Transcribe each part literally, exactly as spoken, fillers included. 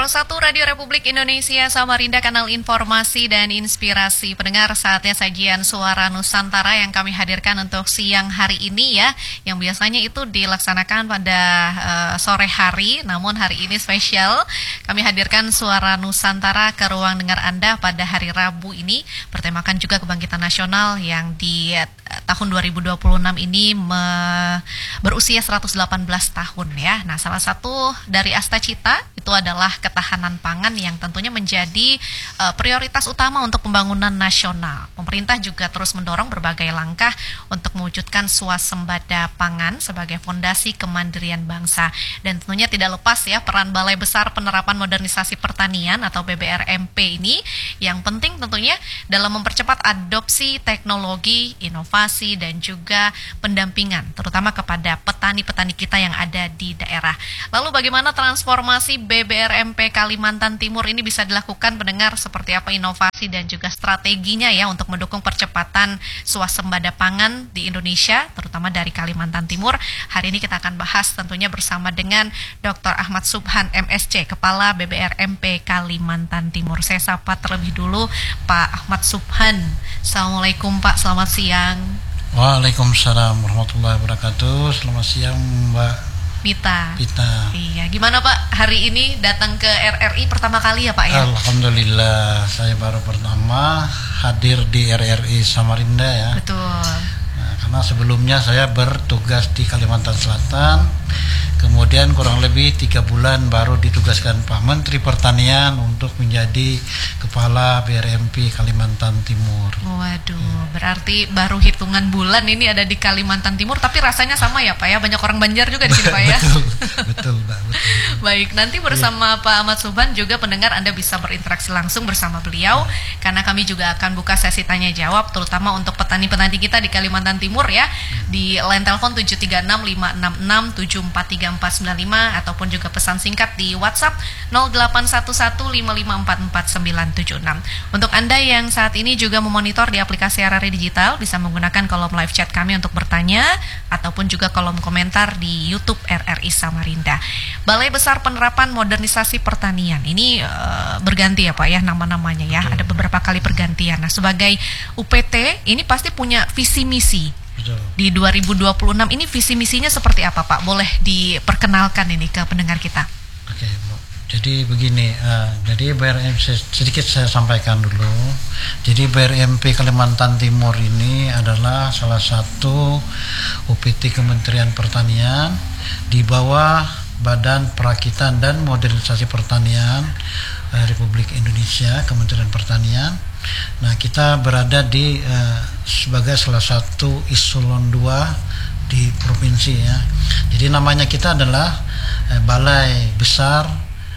satu Radio Republik Indonesia Samarinda, kanal informasi dan inspirasi. Pendengar, saatnya sajian Suara Nusantara yang kami hadirkan untuk siang hari ini ya, yang biasanya itu dilaksanakan pada uh, sore hari, namun hari ini spesial kami hadirkan Suara Nusantara ke ruang dengar Anda pada hari Rabu ini, bertemakan juga kebangkitan nasional yang di uh, tahun dua ribu dua puluh enam ini me- berusia seratus delapan belas tahun ya. Nah, salah satu dari Asta Cita itu adalah ketahanan pangan yang tentunya menjadi uh, prioritas utama untuk pembangunan nasional. Pemerintah juga terus mendorong berbagai langkah untuk mewujudkan swasembada pangan sebagai fondasi kemandirian bangsa. Dan tentunya tidak lepas ya peran Balai Besar Penerapan Modernisasi Pertanian atau B B R M P ini yang penting tentunya dalam mempercepat adopsi teknologi, inovasi dan juga pendampingan terutama kepada petani-petani kita yang ada di daerah. Lalu bagaimana transformasi B B R M P Kalimantan Timur ini bisa dilakukan, pendengar? Seperti apa inovasi dan juga strateginya ya untuk mendukung percepatan swasembada pangan di Indonesia, terutama dari Kalimantan Timur? Hari ini kita akan bahas tentunya bersama dengan Doktor Ahmad Subhan M Si, Kepala B B R M P Kalimantan Timur. Saya sapa terlebih dulu Pak Ahmad Subhan. Assalamualaikum Pak, selamat siang. Waalaikumsalam warahmatullahi wabarakatuh. Selamat siang Mbak Mita. Pita. Iya, gimana Pak hari ini datang ke R R I pertama kali ya Pak ya? Alhamdulillah, saya baru pertama hadir di R R I Samarinda ya. Betul. Nah, karena sebelumnya saya bertugas di Kalimantan Selatan, kemudian kurang lebih tiga bulan baru ditugaskan Pak Menteri Pertanian untuk menjadi Kepala B R M P Kalimantan Timur. Waduh, hmm. berarti baru hitungan bulan ini ada di Kalimantan Timur, tapi rasanya sama ya Pak ya, banyak orang Banjar juga di sini Pak ya. Betul, betul Mbak. Betul. Baik, nanti bersama yeah. Pak Ahmad Subhan juga pendengar Anda bisa berinteraksi langsung bersama beliau, yeah. karena kami juga akan buka sesi tanya jawab, terutama untuk petani-petani kita di Kalimantan Timur ya, hmm. di line telepon tujuh tiga enam lima enam enam tujuh empat tiga empat sembilan lima ataupun juga pesan singkat di WhatsApp nol delapan satu satu lima lima empat empat sembilan tujuh enam. Untuk Anda yang saat ini juga memonitor di aplikasi R R I Digital, bisa menggunakan kolom live chat kami untuk bertanya ataupun juga kolom komentar di YouTube R R I Samarinda. Balai Besar Penerapan Modernisasi Pertanian ini uh, berganti ya Pak ya nama-namanya ya. Betul. Ada beberapa kali pergantian. Nah, sebagai U P T ini pasti punya visi misi. Betul. Di dua ribu dua puluh enam ini visi misinya seperti apa Pak? Boleh diperkenalkan ini ke pendengar kita. Oke Bu, jadi begini, uh, jadi B R M P sedikit saya sampaikan dulu. Jadi B R M P Kalimantan Timur ini adalah salah satu U P T Kementerian Pertanian di bawah Badan Perakitan dan Modernisasi Pertanian uh, Republik Indonesia, Kementerian Pertanian. Nah, kita berada di uh, sebagai salah satu eselon dua di provinsi ya. Jadi namanya kita adalah uh, Balai Besar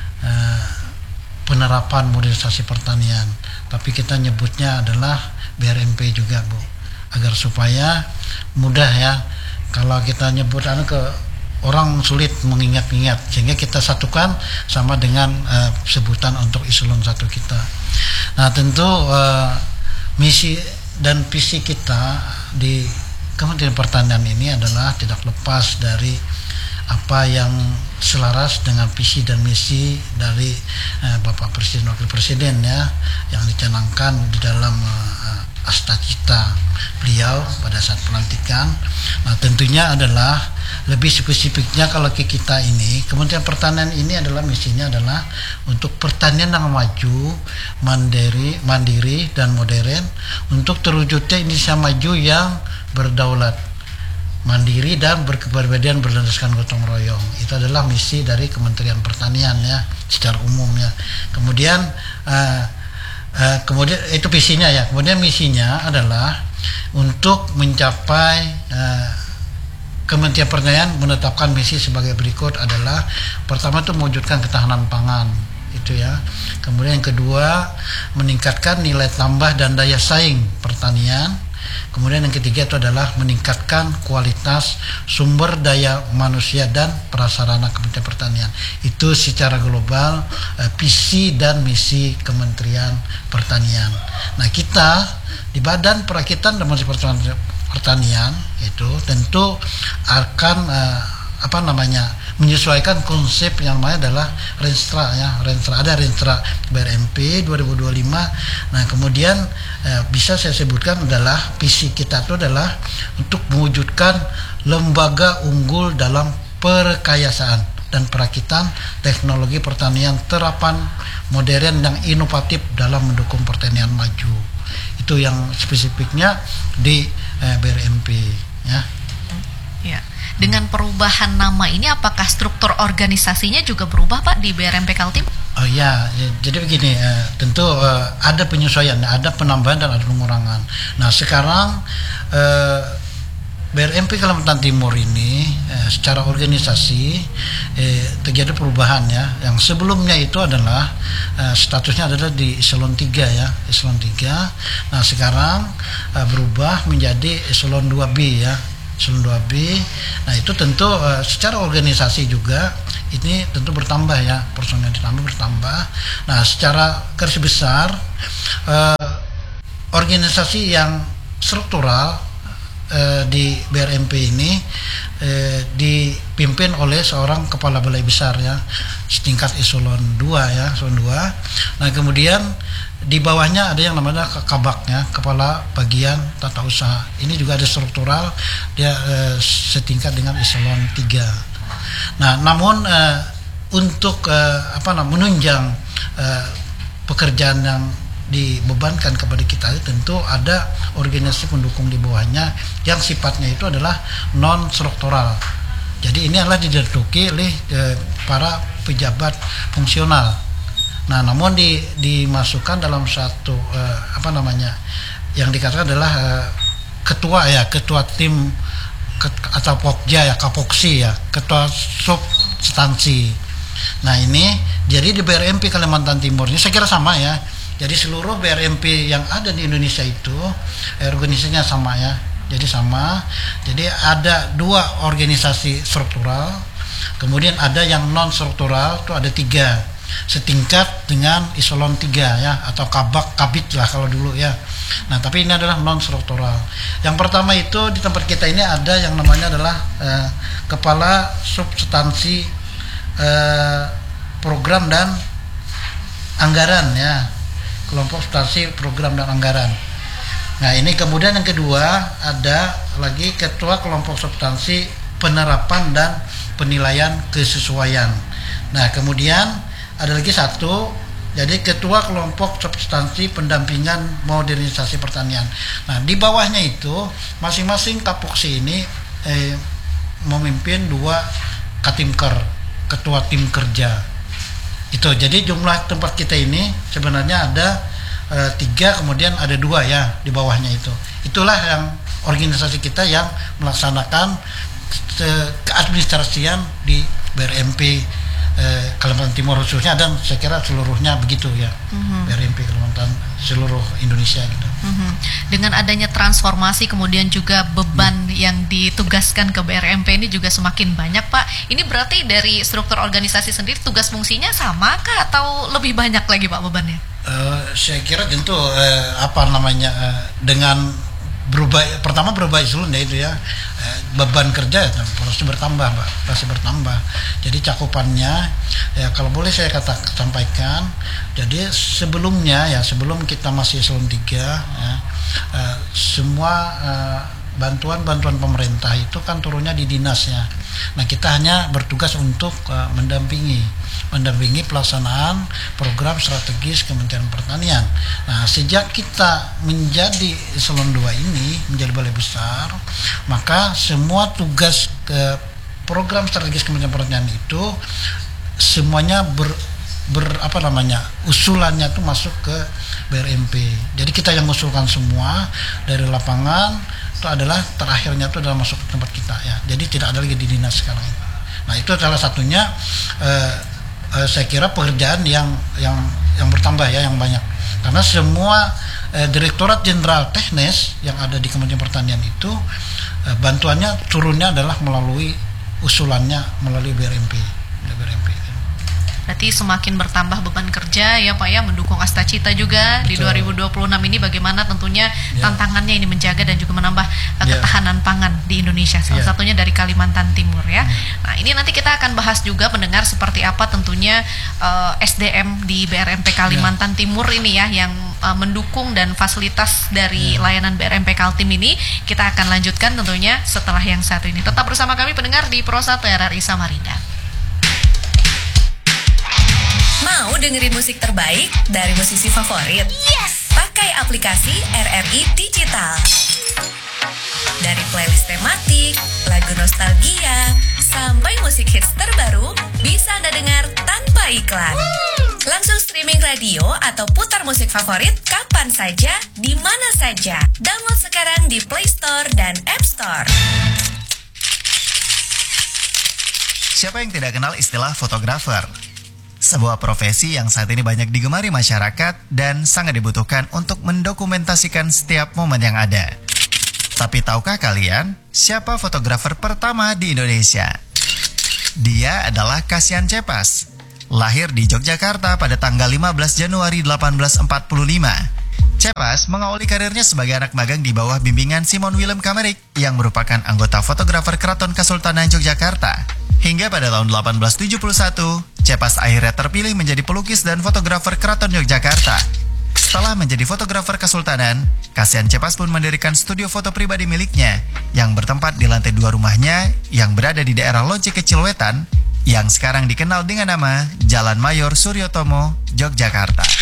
uh, Penerapan Modernisasi Pertanian. Tapi kita nyebutnya adalah B R M P juga Bu, agar supaya mudah ya. Kalau kita nyebut anu ke orang sulit mengingat-ingat, sehingga kita satukan sama dengan uh, sebutan untuk eselon satu kita. Nah, tentu uh, misi dan visi kita di Kementerian Pertanian ini adalah tidak lepas dari apa yang selaras dengan visi dan misi dari uh, Bapak Presiden Wakil Presiden ya, yang dicanangkan di dalam uh, Asta Cita beliau pada saat pelantikan. Nah, tentunya adalah lebih spesifiknya kalau ke kita ini, Kementerian Pertanian ini adalah misinya adalah untuk pertanian yang maju, mandiri, mandiri dan modern untuk terwujudnya Indonesia maju yang berdaulat, mandiri dan berkepribadian berdasarkan gotong royong. Itu adalah misi dari Kementerian Pertanian ya, secara umum ya. Kemudian uh, uh, kemudian itu visinya ya. Kemudian misinya adalah untuk mencapai uh, Kementerian Pertanian menetapkan misi sebagai berikut adalah pertama itu mewujudkan ketahanan pangan itu ya. Kemudian yang kedua meningkatkan nilai tambah dan daya saing pertanian. Kemudian yang ketiga itu adalah meningkatkan kualitas sumber daya manusia dan prasarana Kementerian Pertanian. Itu secara global eh, visi dan misi Kementerian Pertanian. Nah, kita di Badan Perakitan dan Modernisasi Pertanian itu tentu akan uh, apa namanya menyesuaikan konsep yang namanya adalah Renstra ya, Renstra ada Renstra B R M P dua ribu dua puluh lima. Nah kemudian eh, bisa saya sebutkan adalah visi kita itu adalah untuk mewujudkan lembaga unggul dalam perkayasaan dan perakitan teknologi pertanian terapan modern yang inovatif dalam mendukung pertanian maju. Itu yang spesifiknya di eh, B R M P ya. Ya. Dengan perubahan nama ini apakah struktur organisasinya juga berubah Pak di B R M P Kaltim? Oh ya, ya jadi begini, eh, tentu eh, ada penyesuaian, ada penambahan dan ada pengurangan. Nah sekarang eh, B R M P Kalimantan Timur ini eh, secara organisasi eh, terjadi perubahan ya. Yang sebelumnya itu adalah eh, statusnya adalah di eselon tiga ya, eselon tiga. Nah, sekarang eh, berubah menjadi eselon dua B ya, eselon dua B. Nah, itu tentu eh, secara organisasi juga ini tentu bertambah ya, personel ditambah bertambah. Nah, secara garis besar eh, organisasi yang struktural Uh, di B R M P ini uh, dipimpin oleh seorang kepala balai besar ya, setingkat eselon dua ya, eselon dua. Nah kemudian di bawahnya ada yang namanya kabak ya, kepala bagian tata usaha. Ini juga ada struktural, dia uh, setingkat dengan eselon tiga. Nah namun uh, untuk uh, apa namanya menunjang uh, pekerjaan yang dibebankan kepada kita, tentu ada organisasi pendukung di bawahnya yang sifatnya itu adalah non struktural. Jadi ini adalah diduduki oleh eh, para pejabat fungsional. Nah, namun di, dimasukkan dalam satu eh, apa namanya yang dikatakan adalah eh, ketua ya, ketua tim ket, atau pokja ya, kapoksi ya, ketua substansi. Nah ini jadi di B R M P Kalimantan Timur ini saya kira sama ya. Jadi seluruh B R M P yang ada di Indonesia itu eh, organisasinya sama ya. Jadi sama. Jadi ada dua organisasi struktural, kemudian ada yang non struktural itu ada tiga, setingkat dengan eselon tiga ya, atau kabak kabit lah kalau dulu ya. Nah tapi ini adalah non struktural. Yang pertama itu di tempat kita ini ada yang namanya adalah eh, kepala substansi eh, program dan anggaran ya, kelompok substansi program dan anggaran. Nah ini kemudian yang kedua ada lagi ketua kelompok substansi penerapan dan penilaian kesesuaian. Nah kemudian ada lagi satu, jadi ketua kelompok substansi pendampingan modernisasi pertanian. Nah di bawahnya itu masing-masing kapoksi ini eh, memimpin dua katimker, ketua tim kerja. Itu jadi jumlah tempat kita ini sebenarnya ada e, tiga, kemudian ada dua ya di bawahnya itu. Itulah yang organisasi kita yang melaksanakan ke, keadministrasian di B R M P e, Kalimantan Timur khususnya, dan saya kira seluruhnya begitu ya. Mm-hmm. B R M P Kalimantan seluruh Indonesia gitu. Mm-hmm. Dengan adanya transformasi kemudian juga beban mm. yang ditugaskan ke B R M P ini juga semakin banyak Pak. Ini berarti dari struktur organisasi sendiri tugas fungsinya sama kah atau lebih banyak lagi Pak bebannya? Uh, saya kira tentu uh, apa namanya uh, dengan berubah, pertama berubah eselon ya itu ya, uh, beban kerja pasti bertambah Pak, pasti bertambah. Jadi cakupannya ya kalau boleh saya kata sampaikan, jadi sebelumnya ya sebelum kita masih eselon tiga ya, uh, semua uh, bantuan-bantuan pemerintah itu kan turunnya di dinasnya. Nah kita hanya bertugas untuk uh, mendampingi mendampingi pelaksanaan program strategis Kementerian Pertanian. Nah sejak kita menjadi eselon dua ini, menjadi balai besar, maka semua tugas ke program strategis Kementerian Pertanian itu semuanya ber, ber apa namanya usulannya itu masuk ke B R M P. Jadi kita yang mengusulkan semua dari lapangan, itu adalah terakhirnya itu adalah masuk ke tempat kita ya. Jadi tidak ada lagi di dinas sekarang. Nah itu salah satunya eh, eh, saya kira pekerjaan yang yang yang bertambah ya, yang banyak. Karena semua eh, Direktorat Jenderal Teknis yang ada di Kementerian Pertanian itu eh, bantuannya turunnya adalah melalui usulannya melalui B R M P. B R M P. Berarti berarti semakin bertambah beban kerja ya Pak ya, mendukung Astacita juga. Betul. Di dua ribu dua puluh enam ini bagaimana tentunya ya. tantangannya ini menjaga dan juga menambah uh, ya. ketahanan pangan di Indonesia, salah ya. satunya dari Kalimantan Timur ya. Hmm. Nah ini nanti kita akan bahas juga pendengar seperti apa tentunya uh, S D M di B R M P Kalimantan ya. Timur ini ya yang uh, mendukung dan fasilitas dari ya. layanan B R M P Kaltim ini. Kita akan lanjutkan tentunya setelah yang satu ini. Tetap bersama kami pendengar di Pro satu R R I Samarinda. Mau dengerin musik terbaik dari musisi favorit? Yes! Pakai aplikasi R R I Digital. Dari playlist tematik, lagu nostalgia, sampai musik hits terbaru, bisa Anda dengar tanpa iklan. Langsung streaming radio atau putar musik favorit kapan saja, di mana saja. Download sekarang di Play Store dan App Store. Siapa yang tidak kenal istilah fotografer? Sebuah profesi yang saat ini banyak digemari masyarakat dan sangat dibutuhkan untuk mendokumentasikan setiap momen yang ada. Tapi tahukah kalian siapa fotografer pertama di Indonesia? Dia adalah Kasian Cepas. Lahir di Yogyakarta pada tanggal lima belas Januari delapan belas empat puluh lima. Cepas mengawali karirnya sebagai anak magang di bawah bimbingan Simon Willem Kamerik yang merupakan anggota fotografer Keraton Kesultanan Yogyakarta. Hingga pada tahun delapan belas tujuh puluh satu, Cepas akhirnya terpilih menjadi pelukis dan fotografer Keraton Yogyakarta. Setelah menjadi fotografer Kesultanan, Kasian Cepas pun mendirikan studio foto pribadi miliknya yang bertempat di lantai dua rumahnya yang berada di daerah Lonci Kecil Wetan yang sekarang dikenal dengan nama Jalan Mayor Suryotomo, Yogyakarta.